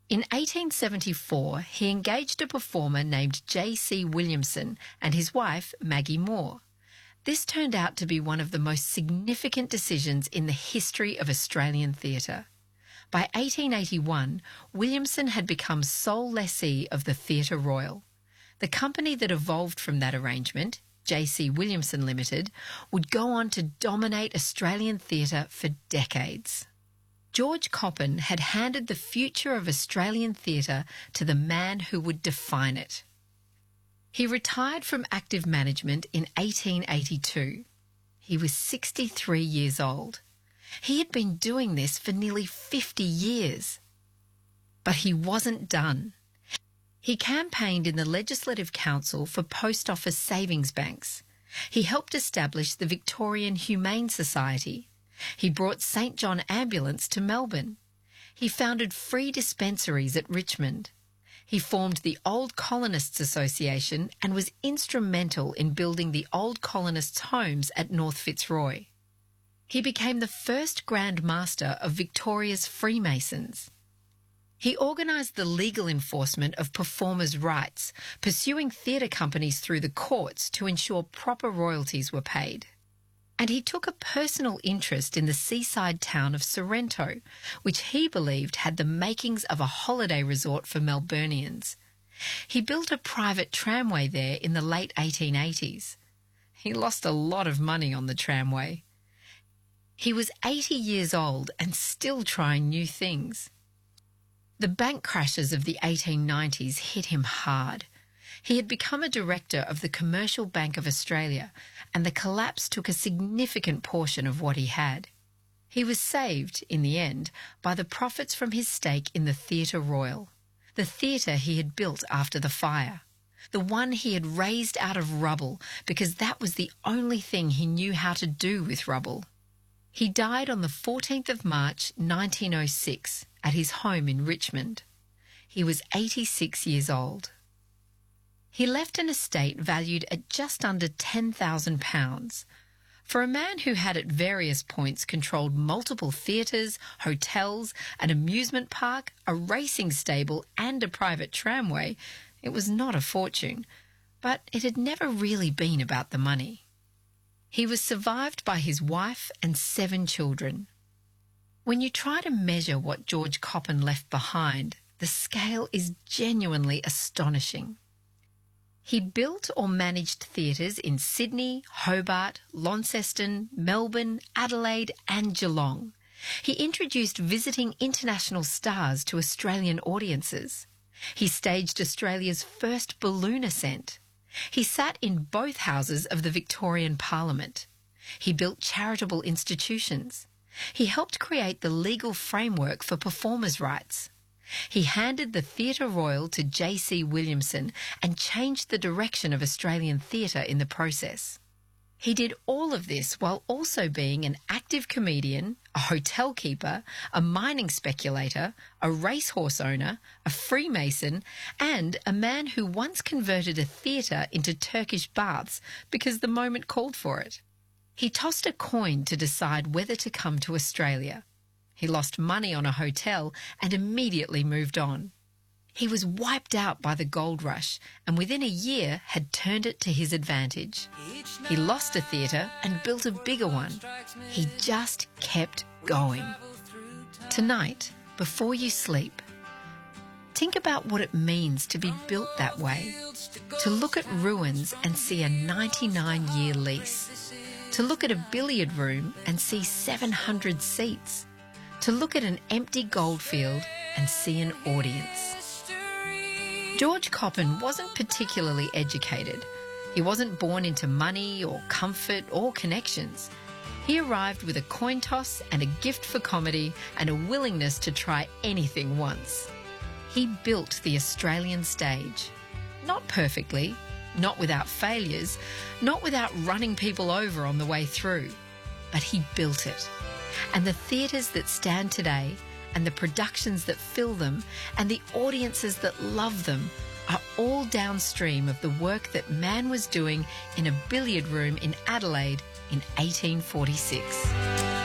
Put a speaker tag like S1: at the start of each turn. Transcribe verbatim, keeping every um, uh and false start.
S1: In eighteen seventy-four, he engaged a performer named J C Williamson and his wife, Maggie Moore. This turned out to be one of the most significant decisions in the history of Australian theatre. By eighteen eighty-one, Williamson had become sole lessee of the Theatre Royal. The company that evolved from that arrangement, J C Williamson Limited, would go on to dominate Australian theatre for decades. George Coppin had handed the future of Australian theatre to the man who would define it. He retired from active management in eighteen eighty-two. He was sixty-three years old. He had been doing this for nearly fifty years. But he wasn't done. He campaigned in the Legislative Council for post office savings banks. He helped establish the Victorian Humane Society. He brought Saint John Ambulance to Melbourne. He founded free dispensaries at Richmond. He formed the Old Colonists Association and was instrumental in building the Old Colonists' homes at North Fitzroy. He became the first Grand Master of Victoria's Freemasons. He organised the legal enforcement of performers' rights, pursuing theatre companies through the courts to ensure proper royalties were paid. And he took a personal interest in the seaside town of Sorrento, which he believed had the makings of a holiday resort for Melburnians. He built a private tramway there in the late eighteen eighties. He lost a lot of money on the tramway. He was eighty years old and still trying new things. The bank crashes of the eighteen nineties hit him hard. He had become a director of the Commercial Bank of Australia, and the collapse took a significant portion of what he had. He was saved, in the end, by the profits from his stake in the Theatre Royal, the theatre he had built after the fire, the one he had raised out of rubble because that was the only thing he knew how to do with rubble. He died on the fourteenth of March nineteen oh six at his home in Richmond. He was eighty-six years old. He left an estate valued at just under ten thousand pounds. For a man who had at various points controlled multiple theatres, hotels, an amusement park, a racing stable and a private tramway, it was not a fortune, but it had never really been about the money. He was survived by his wife and seven children. When you try to measure what George Coppin left behind, the scale is genuinely astonishing. He built or managed theatres in Sydney, Hobart, Launceston, Melbourne, Adelaide and Geelong. He introduced visiting international stars to Australian audiences. He staged Australia's first balloon ascent. He sat in both houses of the Victorian Parliament. He built charitable institutions. He helped create the legal framework for performers' rights. He handed the Theatre Royal to J C Williamson and changed the direction of Australian theatre in the process. He did all of this while also being an active comedian, a hotel keeper, a mining speculator, a racehorse owner, a Freemason, and a man who once converted a theatre into Turkish baths because the moment called for it. He tossed a coin to decide whether to come to Australia. He lost money on a hotel and immediately moved on. He was wiped out by the gold rush and within a year had turned it to his advantage. He lost a theatre and built a bigger one. He just kept going. Tonight, before you sleep, think about what it means to be built that way, to look at ruins and see a ninety-nine year lease, to look at a billiard room and see seven hundred seats, to look at an empty goldfield and see an audience. George Coppin wasn't particularly educated. He wasn't born into money or comfort or connections. He arrived with a coin toss and a gift for comedy and a willingness to try anything once. He built the Australian stage. Not perfectly, not without failures, not without running people over on the way through, but he built it. And the theatres that stand today, and the productions that fill them, and the audiences that love them are all downstream of the work that man was doing in a billiard room in Adelaide in eighteen forty-six.